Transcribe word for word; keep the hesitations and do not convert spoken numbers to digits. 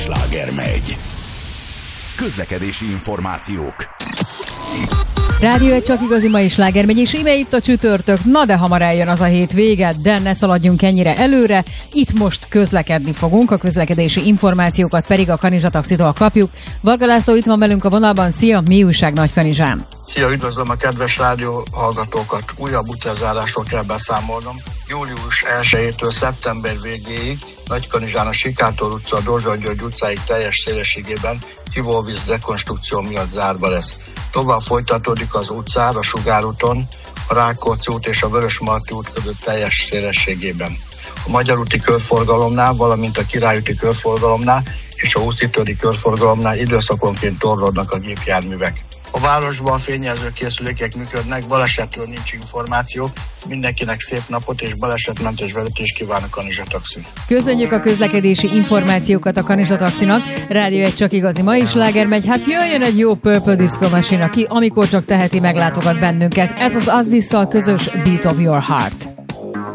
Sláger megy. Közlekedési információk. Rádió egy csak igazi mai sláger megy, és íme itt a csütörtök, na de hamar eljön az a hét vége, de ne szaladjunk ennyire előre, itt most közlekedni fogunk, a közlekedési információkat pedig a Kanizsa Taxitól kapjuk. Varga László itt van velünk a vonalban, szia, mi újság Nagykanizsán? Szia, üdvözlöm a kedves rádió hallgatókat, újabb utazásról kell beszámolnom. Július elsejétől szeptember végéig Nagykanizsán a Sikátor utca, a Dózsa György utcáig teljes szélességében ivóvíz rekonstrukció miatt zárva lesz. Tovább folytatódik az utcára, a Sugárúton, a Rákóczi út és a Vörösmarty út között teljes szélességében. A Magyar úti körforgalomnál, valamint a Király úti körforgalomnál és a Úszítődi körforgalomnál időszakonként torlódnak a gépjárművek. A városban fényjelző készülékek működnek, balesetről nincs információ. Mindenkinek szép napot és balesetmentes vezetést kívánok a Kanizsa Taxi. Köszönjük a közlekedési információkat a Kanizsa Taxinak. Rádió egy csak igazi mai sláger megy. Hát jöjjön egy jó Purple Disco Machine, aki amikor csak teheti meglátogat bennünket. Ez az Asdisszal közös Beat of Your Heart.